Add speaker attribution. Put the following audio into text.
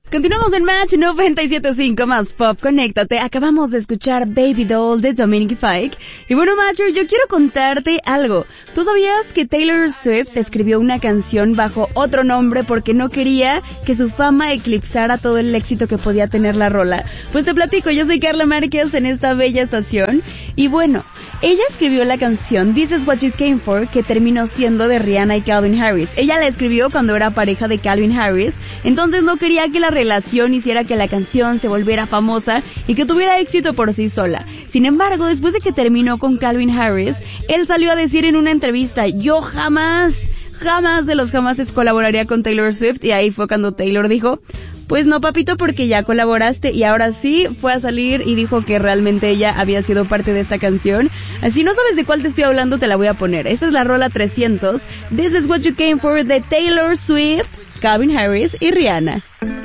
Speaker 1: Continuamos en Match 97.5 más Pop, conéctate. Acabamos de escuchar Baby Doll de Dominic Fike. Y bueno, Matcher, yo quiero contarte algo. ¿Tú sabías que Taylor Swift escribió una canción bajo otro nombre porque no quería que su fama eclipsara todo el éxito que podía tener la rola? Pues te platico, yo soy Carla Márquez en esta bella estación. Y bueno, ella escribió la canción This Is What You Came For, que terminó siendo de Rihanna y Calvin Harris. Ella la escribió cuando era pareja de Calvin Harris, entonces no quería que la relación hiciera que la canción se volviera famosa y que tuviera éxito por sí sola. Sin embargo, después de que terminó con Calvin Harris, él salió a decir en una entrevista, yo jamás de los jamases colaboraría con Taylor Swift, y ahí fue cuando Taylor dijo, pues no, papito, porque ya colaboraste, y ahora sí fue a salir y dijo que realmente ella había sido parte de esta canción. Así no sabes de cuál te estoy hablando, te la voy a poner. Esta es la rola 300, This Is What You Came For de Taylor Swift, Calvin Harris y Rihanna.